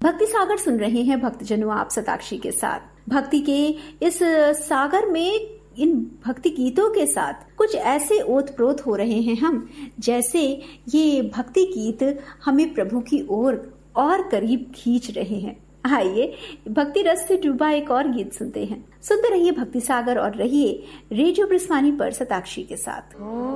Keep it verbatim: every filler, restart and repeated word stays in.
भक्ति सागर सुन रहे हैं भक्तजनों, आप शताक्षी के साथ। भक्ति के इस सागर में इन भक्ति गीतों के साथ कुछ ऐसे ओतप्रोत हो रहे हैं हम, जैसे ये भक्ति गीत हमें प्रभु की ओर और करीब खींच रहे हैं। आइए भक्ति रस से डूबा एक और गीत सुनते हैं। सुनते रहिए भक्ति सागर और रहिए रेडियो ब्रिस्वानी पर शताक्षी के साथ।